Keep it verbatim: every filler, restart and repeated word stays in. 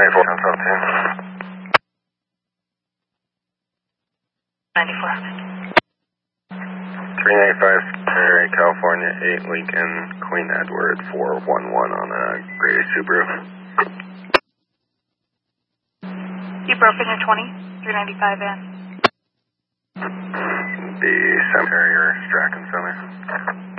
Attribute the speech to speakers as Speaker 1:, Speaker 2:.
Speaker 1: ninety-four, ten seventeen.
Speaker 2: ninety-four.
Speaker 1: three ninety-five, Area, California, eight Lincoln, Queen Edward, four one one on a Grady Subaru.
Speaker 2: You broke in your twenty, three ninety-five in.
Speaker 1: The cemetery or Strachan Center.